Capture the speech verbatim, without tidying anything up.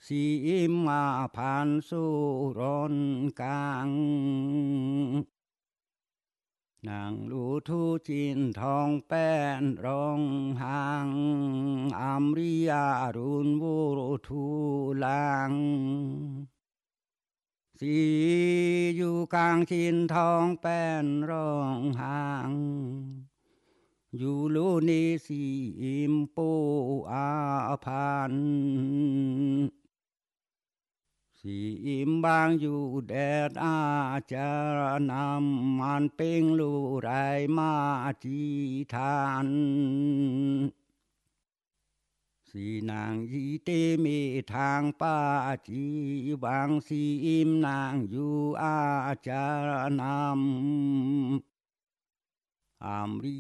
สีอิมมาผ่านสู่ร้อนกลางนางลูทูจินทองแป้นร้องหางอามริยารุนวูทูลางสีอยู่กลางชินทองแป้นร้องหางอยู่ลูนีสีอิมปูอาพันสีอิมบางอยู่แดดอาจารนำมันเป่งลูไรมาจีทานสีนางยีเตมีทางป้าจีบางสีอิมนางอยู่อาจารนำอามรี